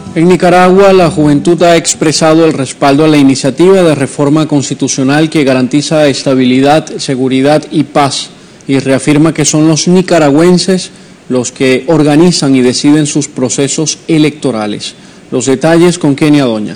En Nicaragua, la juventud ha expresado el respaldo a la iniciativa de reforma constitucional que garantiza estabilidad, seguridad y paz, y reafirma que son los nicaragüenses los que organizan y deciden sus procesos electorales. Los detalles con Kenia Doña.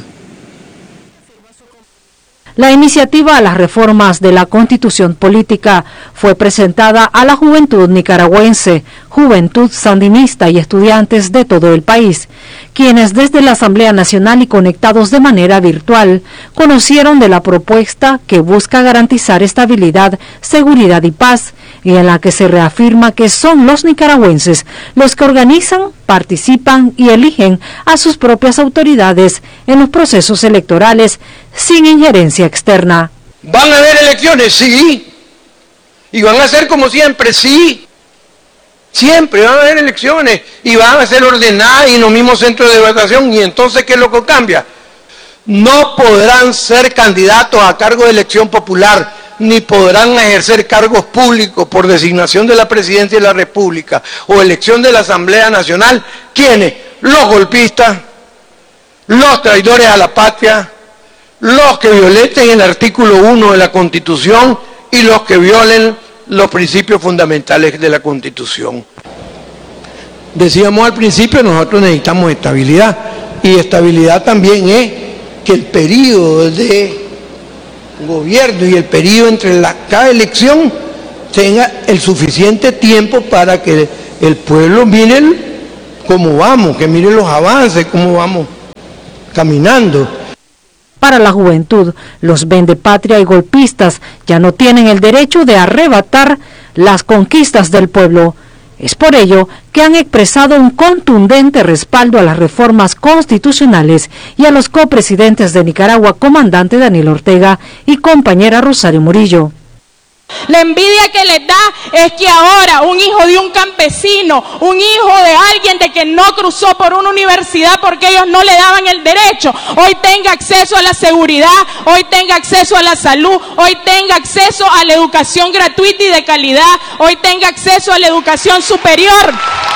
La iniciativa a las reformas de la Constitución Política fue presentada a la juventud nicaragüense, juventud sandinista y estudiantes de todo el país, quienes desde la Asamblea Nacional y conectados de manera virtual conocieron de la propuesta que busca garantizar estabilidad, seguridad y paz, y en la que se reafirma que son los nicaragüenses los que organizan, participan y eligen a sus propias autoridades en los procesos electorales sin injerencia externa. ¿Van a haber elecciones? Sí. ¿Y van a ser como siempre? Sí. Siempre van a haber elecciones y van a ser ordenadas y en los mismos centros de votación. ¿Y entonces qué es lo que cambia? No podrán ser candidatos a cargo de elección popular, ni podrán ejercer cargos públicos por designación de la Presidencia de la República o elección de la Asamblea Nacional. ¿Quiénes? Los golpistas, los traidores a la patria, los que violenten el artículo 1 de la Constitución y los que violen los principios fundamentales de la Constitución. Decíamos al principio, nosotros necesitamos estabilidad, y estabilidad también es que el periodo de gobierno y el periodo entre cada elección tenga el suficiente tiempo para que el pueblo mire cómo vamos, que mire los avances, cómo vamos caminando. Para la juventud, los vendepatria y golpistas ya no tienen el derecho de arrebatar las conquistas del pueblo. Es por ello que han expresado un contundente respaldo a las reformas constitucionales y a los copresidentes de Nicaragua, comandante Daniel Ortega y compañera Rosario Murillo. La envidia que les da es que ahora un hijo de un campesino, un hijo de alguien de que no cruzó por una universidad porque ellos no le daban el derecho, hoy tenga acceso a la seguridad, hoy tenga acceso a la salud, hoy tenga acceso a la educación gratuita y de calidad, hoy tenga acceso a la educación superior.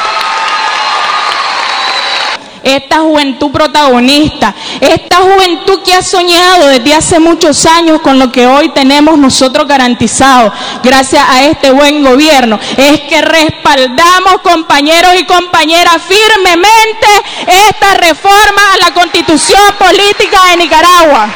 Esta juventud protagonista, esta juventud que ha soñado desde hace muchos años con lo que hoy tenemos nosotros garantizado gracias a este buen gobierno, es que respaldamos, compañeros y compañeras, firmemente esta reforma a la Constitución Política de Nicaragua.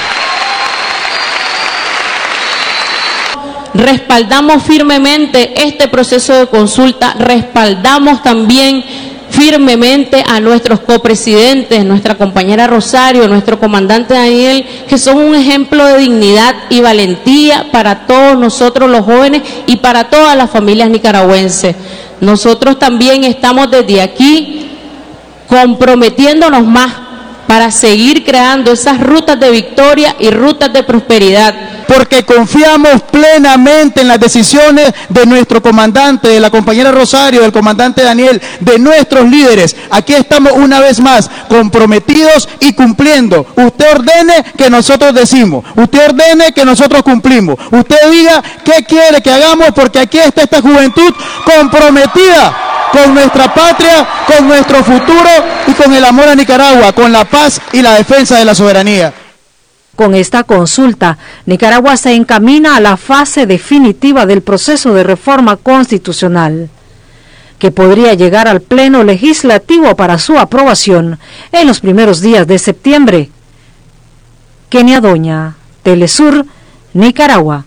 Respaldamos firmemente este proceso de consulta, respaldamos también firmemente a nuestros copresidentes, nuestra compañera Rosario, nuestro comandante Daniel, que son un ejemplo de dignidad y valentía para todos nosotros los jóvenes y para todas las familias nicaragüenses. Nosotros también estamos desde aquí comprometiéndonos más para seguir creando esas rutas de victoria y rutas de prosperidad. Porque confiamos plenamente en las decisiones de nuestro comandante, de la compañera Rosario, del comandante Daniel, de nuestros líderes. Aquí estamos una vez más comprometidos y cumpliendo. Usted ordene que nosotros decimos, usted ordene que nosotros cumplimos, usted diga qué quiere que hagamos, porque aquí está esta juventud comprometida con nuestra patria, con nuestro futuro y con el amor a Nicaragua, con la paz y la defensa de la soberanía. Con esta consulta, Nicaragua se encamina a la fase definitiva del proceso de reforma constitucional, que podría llegar al Pleno Legislativo para su aprobación en los primeros días de septiembre. Kenia Doña, Telesur, Nicaragua.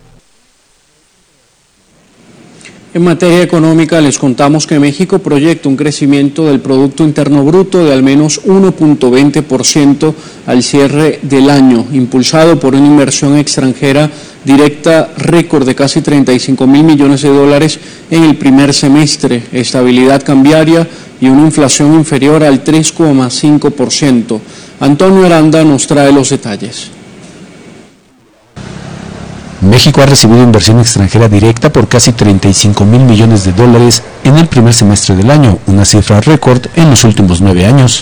En materia económica les contamos que México proyecta un crecimiento del Producto Interno Bruto de al menos 1.20% al cierre del año, impulsado por una inversión extranjera directa récord de casi 35.000 millones de dólares en el primer semestre, estabilidad cambiaria y una inflación inferior al 3,5%. Antonio Aranda nos trae los detalles. México ha recibido inversión extranjera directa por casi 35.000 millones de dólares en el primer semestre del año, una cifra récord en los últimos 9 años.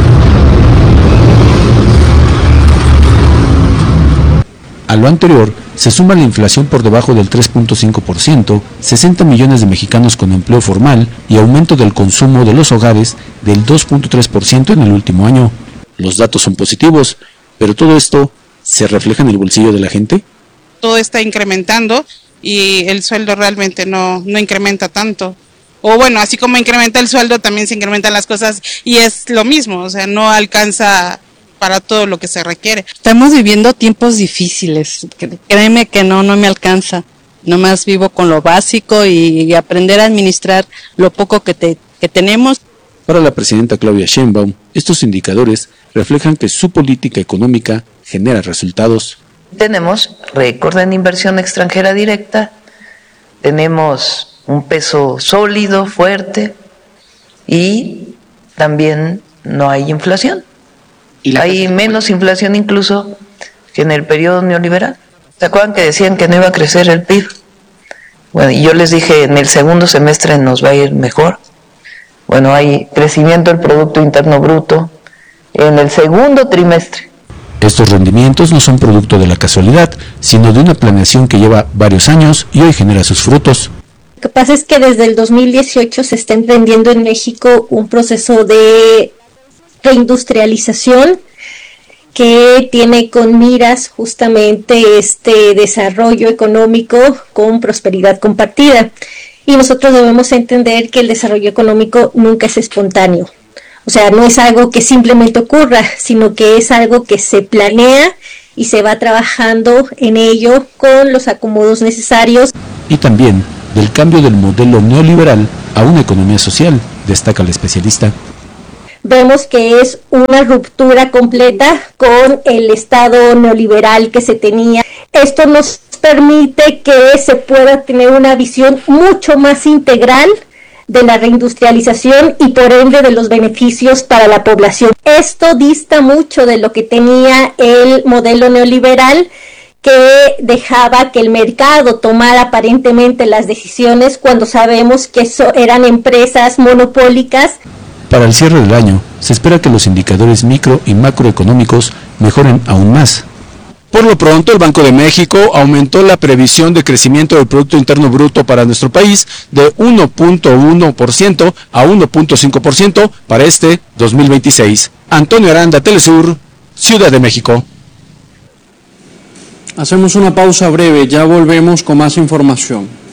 A lo anterior se suma la inflación por debajo del 3.5%, 60 millones de mexicanos con empleo formal y aumento del consumo de los hogares del 2.3% en el último año. Los datos son positivos, pero todo esto ¿se refleja en el bolsillo de la gente? Todo está incrementando y el sueldo realmente no incrementa tanto. O bueno, así como incrementa el sueldo, también se incrementan las cosas y es lo mismo, o sea, no alcanza para todo lo que se requiere. Estamos viviendo tiempos difíciles, créeme que no me alcanza. Nomás vivo con lo básico y aprender a administrar lo poco que tenemos. Para la presidenta Claudia Sheinbaum, estos indicadores reflejan que su política económica genera resultados. Tenemos récord en inversión extranjera directa, tenemos un peso sólido, fuerte y también no hay inflación. Hay menos inflación incluso que en el periodo neoliberal. ¿Se acuerdan que decían que no iba a crecer el PIB? Bueno, y yo les dije, en el segundo semestre nos va a ir mejor. Bueno, hay crecimiento del Producto Interno Bruto en el segundo trimestre. Estos rendimientos no son producto de la casualidad, sino de una planeación que lleva varios años y hoy genera sus frutos. Lo que pasa es que desde el 2018 se está emprendiendo en México un proceso de reindustrialización que tiene con miras justamente este desarrollo económico con prosperidad compartida. Y nosotros debemos entender que el desarrollo económico nunca es espontáneo. O sea, no es algo que simplemente ocurra, sino que es algo que se planea y se va trabajando en ello con los acomodos necesarios. Y también del cambio del modelo neoliberal a una economía social, destaca el especialista. Vemos que es una ruptura completa con el Estado neoliberal que se tenía. Esto nos permite que se pueda tener una visión mucho más integral de la reindustrialización y por ende de los beneficios para la población. Esto dista mucho de lo que tenía el modelo neoliberal, que dejaba que el mercado tomara aparentemente las decisiones cuando sabemos que eran empresas monopólicas. Para el cierre del año, se espera que los indicadores micro y macroeconómicos mejoren aún más. Por lo pronto, el Banco de México aumentó la previsión de crecimiento del Producto Interno Bruto para nuestro país de 1.1% a 1.5% para este 2026. Antonio Aranda, Telesur, Ciudad de México. Hacemos una pausa breve, ya volvemos con más información.